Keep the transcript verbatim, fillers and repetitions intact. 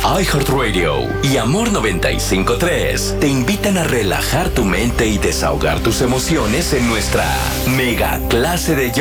iHeartRadio y Amor noventa y cinco punto tres te invitan a relajar tu mente y desahogar tus emociones en nuestra mega clase de